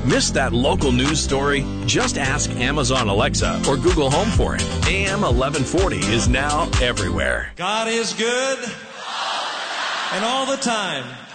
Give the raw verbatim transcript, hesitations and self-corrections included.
Missed that local news story? Just ask Amazon Alexa or Google Home for it. A M eleven forty is now everywhere. God is good and all the time.